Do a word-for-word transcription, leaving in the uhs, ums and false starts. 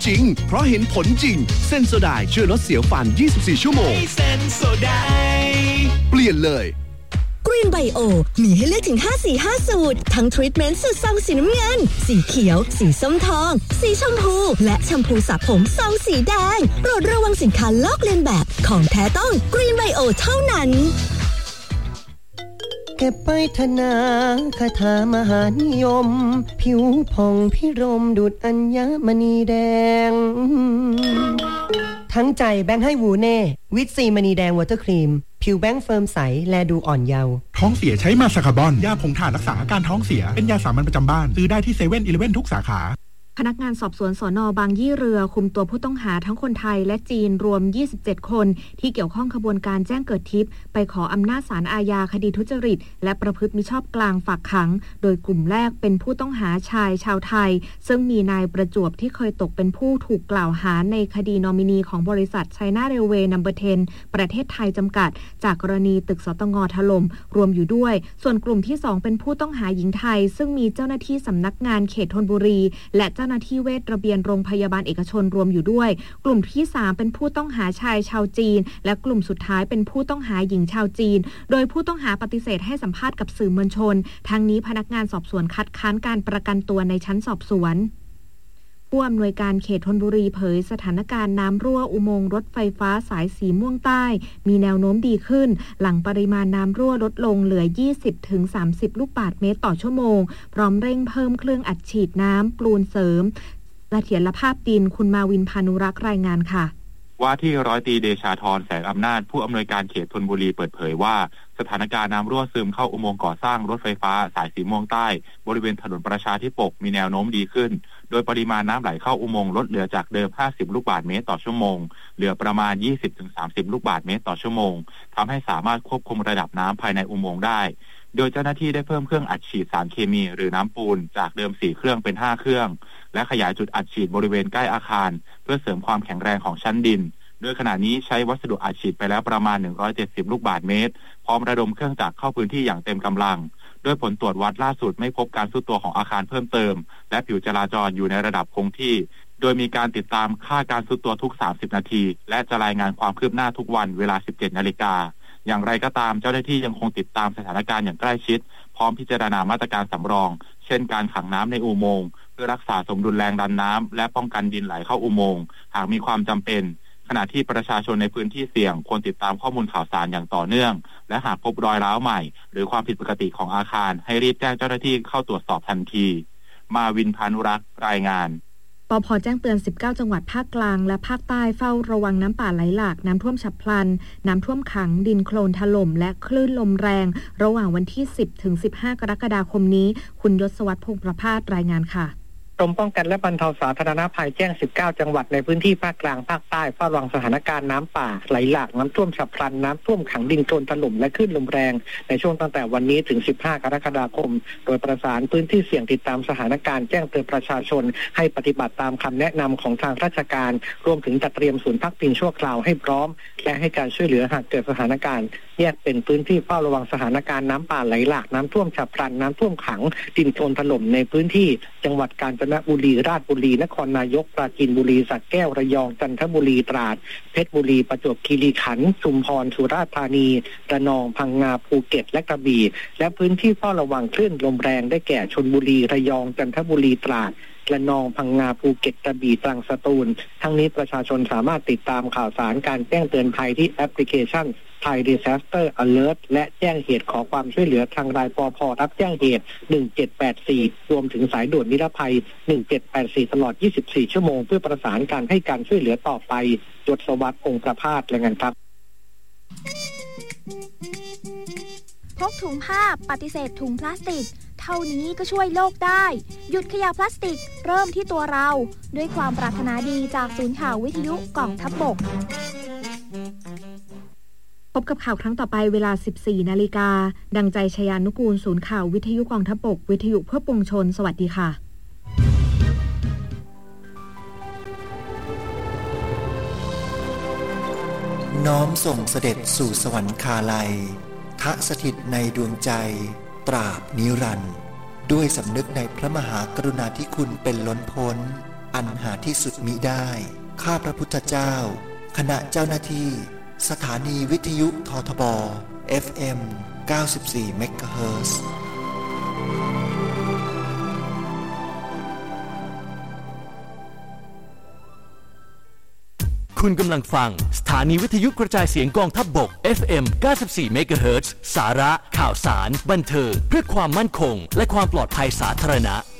จริงเพราะเห็นผลจริงเซนโซไดช่วยลดเสียวฟันยี่สิบสี่ชั่วโมงเซนโซไดเปลี่ยนเลยกรีนไบโอมีให้เลือกถึงห้าสีห้าสูตรทั้งทรีทเมนต์สูตรซองสีน้ำเงินสีเขียวสีส้มทองสีชมพูและแชมพูสระผมซองสีแดงโปรดระวังสินค้าลอกเลียนแบบของแท้ต้องกรีนไบโอเท่านั้นเก็บไปธนาคาถามหานิยมผิวผ่องพิรมดุจอัญมณีแดงทั้งใจแบงค์ให้วูเน่วิตซีมณีแดงวอเตอร์ครีมผิวแบงค์เฟิร์มใสแลดูอ่อนเยาว์ท้องเสียใช้มาสคาบอนยาผงถ่านรักษาอาการท้องเสียเป็นยาสามัญประจำบ้านซื้อได้ที่เซเว่นอีเลฟเว่นทุกสาขาพนักงานสอบสวนสน.บางยี่เรือคุมตัวผู้ต้องหาทั้งคนไทยและจีนรวมยี่สิบเจ็ดคนที่เกี่ยวข้องขบวนการแจ้งเกิดทิพย์ไปขออำนาจศาลอาญาคดีทุจริตและประพฤติมิชอบกลางฝากขังโดยกลุ่มแรกเป็นผู้ต้องหาชายชาวไทยซึ่งมีนายประจวบที่เคยตกเป็นผู้ถูกกล่าวหาในคดีนอมินีของบริษัท China Railway นัมเบอร์ สิบ ประเทศไทยจำกัดจากกรณีตึกสตง.ถล่มรวมอยู่ด้วยส่วนกลุ่มที่สองเป็นผู้ต้องหาหญิงไทยซึ่งมีเจ้าหน้าที่สำนักงานเขตธนบุรีและเจ้าหน้าที่เวชระเบียนโรงพยาบาลเอกชนรวมอยู่ด้วยกลุ่มที่สามเป็นผู้ต้องหาชายชาวจีนและกลุ่มสุดท้ายเป็นผู้ต้องหาหญิงชาวจีนโดยผู้ต้องหาปฏิเสธให้สัมภาษณ์กับสื่อมวลชนทั้งนี้พนักงานสอบสวนคัดค้านการประกันตัวในชั้นสอบสวนผู้อำนวยการเขตธนบุรีเผยสถานการณ์น้ำรั่วอุโมงค์รถไฟฟ้าสายสีม่วงใต้มีแนวโน้มดีขึ้นหลังปริมาณน้ำรั่วลดลงเหลือ ยี่สิบถึงสามสิบ ลูกบาศก์เมตรต่อชั่วโมงพร้อมเร่งเพิ่มเครื่องอัดฉีดน้ำปลูนเสริมเสถียรภาพดินคุณมาวินพานุรักษ์รายงานค่ะว่าที่ร้อยตรีเดชาธรแสงอำนาจผู้อำนวยการเขตธนบุรีเปิดเผยว่าสถานการณ์น้ำรั่วซึมเข้าอุโมงค์ก่อสร้างรถไฟฟ้าสายสีม่วงใต้บริเวณถนนประชาธิปกมีแนวโน้มดีขึ้นโดยปริมาณน้ำไหลเข้าอุโมงค์ลดเหลือจากเดิมห้าสิบลูกบาศก์เมตรต่อชั่วโมงเหลือประมาณ ยี่สิบถึงสามสิบ ลูกบาศก์เมตรต่อชั่วโมงทำให้สามารถควบคุมระดับน้ำภายในอุโมงค์ได้โดยเจ้าหน้าที่ได้เพิ่มเครื่องอัดฉีดสารเคมีหรือน้ำปูนจากเดิมสี่เครื่องเป็นห้าเครื่องและขยายจุดอัดฉีดบริเวณใกล้อาคารเพื่อเสริมความแข็งแรงของชั้นดินโดยขณะนี้ใช้วัสดุอัดฉีดไปแล้วประมาณหนึ่งร้อยเจ็ดสิบลูกบาศก์เมตรพร้อมระดมเครื่องจักรเข้าพื้นที่อย่างเต็มกำลังโดยผลตรวจวัดล่าสุดไม่พบการทรุดตัวของอาคารเพิ่มเติมและผิวจราจรอยู่ในระดับคงที่โดยมีการติดตามค่าการทรุดตัวทุกสามสิบนาทีและจะรายงานความคืบหน้าทุกวันเวลา สิบเจ็ดนาฬิกาอย่างไรก็ตามเจ้าหน้าที่ยังคงติดตามสถานการณ์อย่างใกล้ชิดพร้อมพิจารณามาตรการสำรองเช่นการขังน้ำในอุโมงค์เพื่อรักษาสมดุลแรงดันน้ำและป้องกันดินไหลเข้าอุโมงค์หากมีความจำเป็นขณะที่ประชาชนในพื้นที่เสี่ยงควรติดตามข้อมูลข่าวสารอย่างต่อเนื่องและหากพบรอยร้าวใหม่หรือความผิดปกติของอาคารให้รีบแจ้งเจ้าหน้าที่เข้าตรวจสอบทันทีมาวินพานุรักษ์รายงานปภ.แจ้งเตือนสิบเก้าจังหวัดภาคกลางและภาคใต้เฝ้าระวังน้ำป่าไหลหลากน้ำท่วมฉับพลันน้ำท่วมขังดินโคลนถล่มและคลื่นลมแรงระหว่างวันที่สิบถึงสิบห้ากรกฎาคมนี้คุณยศวัฒน์พงษ์ประภาสรายงานค่ะกรมป้องกันและบรรเทาสาธารณภัยแจ้งสิบเก้าจังหวัดในพื้นที่ภาคกลางภาคใต้เฝ้าระวังสถานการณ์น้ำป่าไหลหลากน้ำท่วมฉับพลันน้ำท่วมขังดินโคลนถล่มและคลื่นลมแรงในช่วงตั้งแต่วันนี้ถึงสิบห้ากรกฎาคมโดยประสานพื้นที่เสี่ยงติดตามสถานการณ์แจ้งเตือนประชาชนให้ปฏิบัติตามคำแนะนำของทางราชการรวมถึงจัดเตรียมศูนย์พักพิงชั่วคราวให้พร้อมและให้การช่วยเหลือหากเกิดสถานการณ์แยกเป็นพื้นที่เฝ้าระวังสถานการณ์น้ำป่าไหลหลากน้ำท่วมฉับพลันน้ำท่วมขังดินโคลนถล่มในพื้นที่จังหวัดกาญจนบุรีราชบุรีนครนายกปราจีนบุรีสระแก้วระยองจันทบุรีตราดเพชรบุรีประจวบคีรีขันธ์ชุมพรสุราษฎร์ธานีระนองพังงาภูเก็ตและกระบี่และพื้นที่เฝ้าระวังคลื่นลมแรงได้แก่ชลบุรีระยองจันทบุรีตราดระนองพังงาภูเก็ตกระบี่ตรังสตูลทั้งนี้ประชาชนสามารถติดตามข่าวสารการแจ้งเตือนภัยที่แอปพลิเคชันThai Disaster Alert และแจ้งเหตุขอความช่วยเหลือทางรายปภ.รับแจ้งเหตุหนึ่งเจ็ดแปดสี่รวมถึงสายด่วนนิรภัยหนึ่งเจ็ดแปดสี่ตลอดยี่สิบสี่ชั่วโมงเพื่อประสานการให้การช่วยเหลือต่อไปยศวัฒน์พงษ์ประภาสรายงานครับพกถุงผ้าปฏิเสธถุงพลาสติกเท่านี้ก็ช่วยโลกได้หยุดขยะพลาสติกเริ่มที่ตัวเราด้วยความปรารถนาดีจากศูนย์ข่าววิทยุกองทัพบกพบกับข่าวครั้งต่อไปเวลา สิบสี่นาฬิกาดังใจชยานุกูลศูนย์ข่าววิทยุกองทัพบกวิทยุเพื่อปวงชนสวัสดีค่ะน้อมส่งเสด็จสู่สวรรคาลัยทะสถิตในดวงใจตราบนิรันดร์ด้วยสำนึกในพระมหากรุณาธิคุณเป็นล้นพ้นอันหาที่สุดมิได้ข้าพระพุทธเจ้าคณะเจ้าหน้าที่สถานีวิทยุททบ เอฟ เอ็ม เก้าสิบสี่ เมกะเฮิรตซ์คุณกำลังฟังสถานีวิทยุกระจายเสียงกองทัพบก เอฟ เอ็ม เก้าสิบสี่ เมกะเฮิรตซ์สาระข่าวสารบันเทิงเพื่อความมั่นคงและความปลอดภัยสาธารณะ